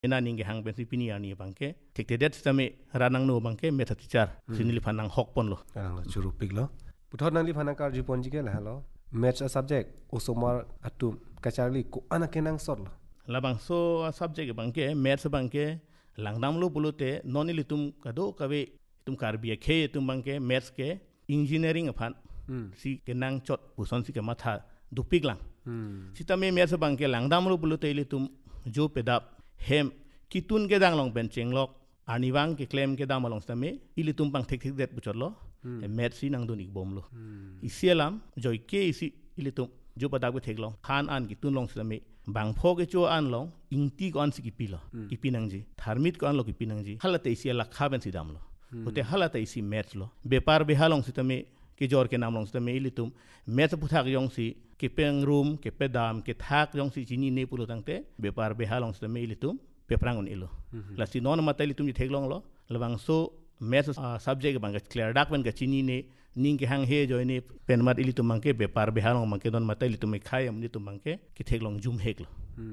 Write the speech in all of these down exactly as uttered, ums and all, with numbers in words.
ninge hang ben si pini ani bangke tik te det same ranang no bangke method teacher sinili phanang hok pon lo anang lo churu pik lo puthor nang li phanang kar ju pon ji ke la lo maths a subject osomar atum kacharli ko anakenang sor lo labang so subject bangke maths bangke langdam lo bulute nonili tum kado kawe tum karbia khe tum bangke maths ke engineering aphan si kenang chot puson si ke matha dupik lang sitame maths bangke langdam lo bulute ili tum jo pedap hem kitun ke dang long ben chenglok aniwang ke claim ke dam long stame ili tum pang thik thik det buchot lo maths si nang dun ik bom lo isialam joy ke isi ili tum jo padak be thik long khan an ki tun long stame bang pho ke cho an long ingti ko an si ki pilo ki pinang ji tharmit ko an lo ki pinang ji halate isi la kha ben si dam lo hote halate isi maths lo bepar be halong sitame ke jor ke nam long stame ili tum maths puthak yong si ke peng room ke pedam ke thak yong si chini ne pulo tangte bepar be halong stame ili tum peprangun ilo la si non matali tum thek long lo lawang so maths subject bang clear dak ben ga chini ne ning ke hang he joy ne pen mat ili tum mangke bepar be halong mangke non matali tum khai am ni tum mangke ki thek long jum hek lo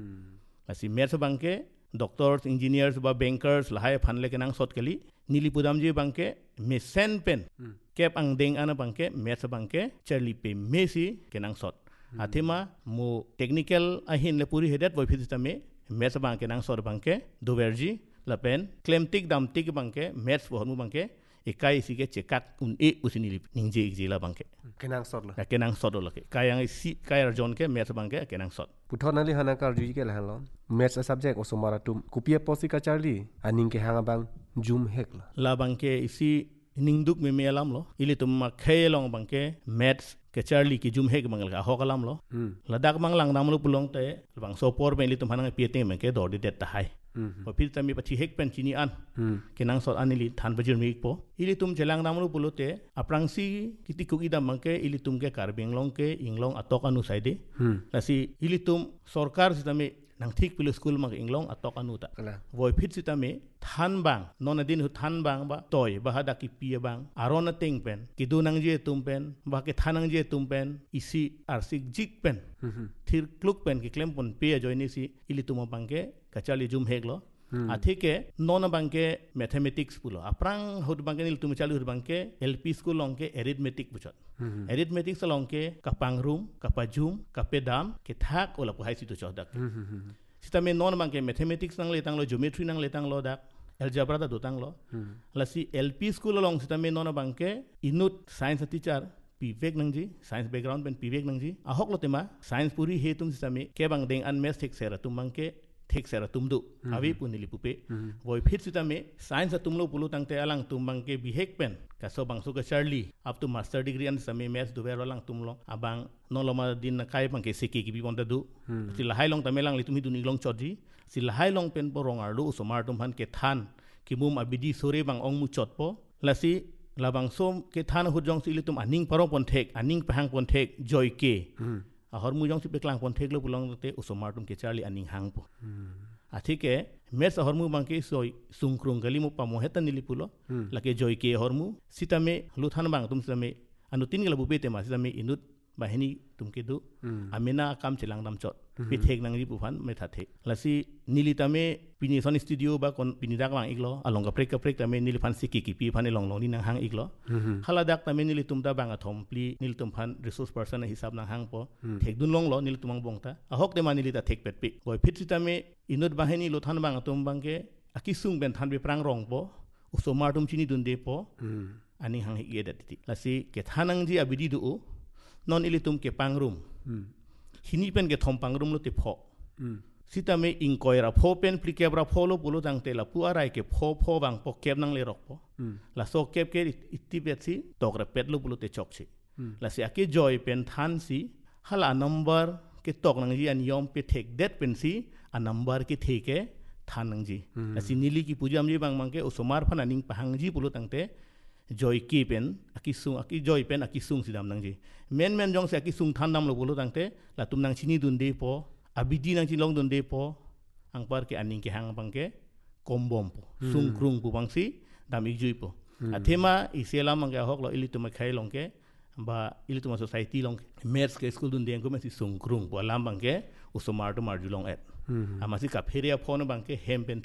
la si maths bangke doctors engineers ba bankers la hai phan le ke nang sot kali nili pudam ji bangke me sen pen kep ang deng ana bangke maths bangke charli pe mesi ke nang sot athema mo technical ahin le puri hedet boy phitame maths bangke nang sot bangke doverji la pen klemtik dam tik bangke maths bo honu bangke ikai sige chekat un e usini ningje igje la bangke kenang sor lo kenang sot lo ke kayang si kayar jon ke maths bangke kenang sot puthor nang li hana kar ju ke la lo maths a subject osomara tum kupia posi ka charli aning ke hanga bang jum hek la la bangke isi ningduk me melam lo ili tum ma khaylong bangke maths ke charli ki jum hek mangal ka hokalam lo ladak mang lang nam lo pulong te bang so por me ili tum hanang piete me ke dor det ta hai po phir tami pathi hek pen chini an kenang sot anili than bajir mi po ili tum chelang nam lo pulote aprangsi kiti ku ida mangke ili tum ke karbeng long ke inglong atok anu saide lasi ili tum sarkar sitame nang thik pilo school mang inglong atok anu ta voi phit sitame than bang non adin hu than bang ba toy ba hada ki pi bang arona teng pen kidu nang je tum pen ba ke thanang je tum pen isi arsik jik pen thir kluk pen ki klem pon pe joini si ili tum bangke kachali jum heglo athike non bangke mathematics pulo aprang hud bangke nil tum chalu hud bangke lp school longke arithmetic buchot arithmetic longke kapang room kapajum kapedam ke thak ola pu hai situ chodak sitame non bangke mathematics nang le tang lo geometry nang le tang lo dak algebra da do tang lo lasi lp school long sitame non bangke inut science teacher pivek nangji science background pen pivek nangji ahok lo tema science puri he tum sitame ke bang deng an math thek sera tum bangke thek sera tumdu avi punili pupe voi phit sitame science tumlo pulu tangte alang tumbang ke bihek pen kaso bangsu ka charli up to master degree an same maths do vero lang tumlo abang no loma din na kai bang ke seki ki bi bonda du sila hailong tamelang litumi duni long chodji sila hailong pen porong ardu somar tum han ke than ki mum abidi sore bang ong mu chot po lasi labang som ke than hujong sili tum aning parong pon thek aning pahang pon thek joy ke ahor mu jong si peklang pon thek lo pulong te usomar tum ke charli aning hang po athike mes ahor mu bangke soi sungkrung gali mu pamo hetan nili pulo lake joy ke ahor mu sitame luthan bang tum sitame anu tin gala bube te ma sitame inut bahini tum ke du amena kam chelang dam chot pi thek nang ri pufan me tha thek lasi nili tame pini son studio ba kon pini dak bang iglo along ka prek ka prek tame nili phan siki ki pi phan long long ni nang hang iglo hala dak tame nili tum ta bang athom pli nili tum phan resource person hisab nang hang po thek dun long lo nili tumang bongta ahok te ma nili ta thek pet pi boy phit sitame inut bahini luthan bang atum bangke akisung ben than be prang rong po usomar tum chini dun de po ani hang hi edat ti lasi ke thanang ji abidi du non ilitum ke pangrum hini pen ke thom pangrum lo te pho sitame inkoira pho pen plikebra pho lo pulo tangte la pu arai ke pho pho bang po kep nang le rok po la so kep ke itti bet si tokra pet lo pulo te chok si la si ake joy pen than si hala number ke tok nang ji an yom pe thek det pen si a number ke theke than nang ji la si nili ki pujam ji bang mang ke usomar phan aning pahang ji pulo tangte joy ki pen akisung aki joy pen akisung sidam nang ji men men jong se akisung than nam lo bolo tangte la tum nang chini dun de po abidi nang chilong dun de po ang par ke aning ke hang bang ke kombom po sung krung pu bang si dam igjui po athema isela mang ga hok lo ili tum khai long ke ba ili tum society long maths ke school dun de ko me si sung krung po lam bang ke usomar to mar julong et amasi ka feria phone bang ke hem pen